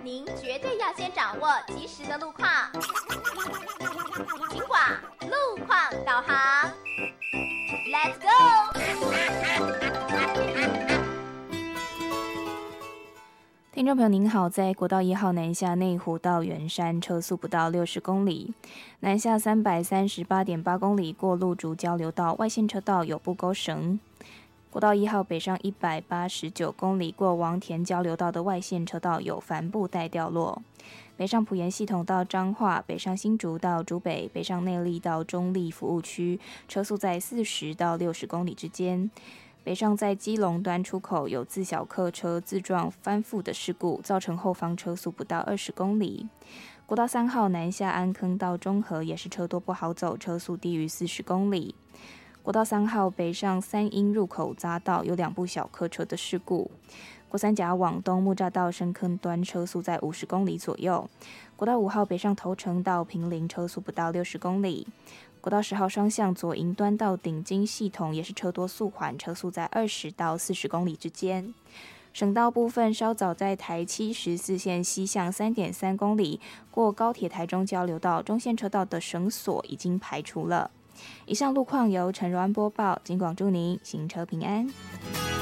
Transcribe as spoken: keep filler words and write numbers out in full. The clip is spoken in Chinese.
您绝对要先掌握及时的路况。警广路况导航 ，Let's go！ 听众朋友您好，在国道一号南下内湖到圆山车速不到六十公里，南下三百三十八点八公里过路竹交流道外线车道有不勾绳。国道一号北上一百八十九公里过王田交流道的外线车道有帆布带掉落。北上埔盐系统到彰化，北上新竹到竹北，北上内壢到中壢服务区，车速在四十到六十公里之间。北上在基隆端出口有自小客车自撞翻覆的事故，造成后方车速不到二十公里。国道三号南下安坑到中和也是车多不好走，车速低于四十公里。国道三号北上三鹰入口匝道有两部小客车的事故。国三甲往东木栅道深坑端车速在五十公里左右。国道五号北上头城到坪林车速不到六十公里。国道十号双向左营端到顶金系统也是车多速缓，车速在二十到四十公里之间。省道部分稍早在台七十四线西向 三点三公里过高铁台中交流道中线车道的绳索已经排除了。以上路况由陈柔安播报，警广祝您行车平安。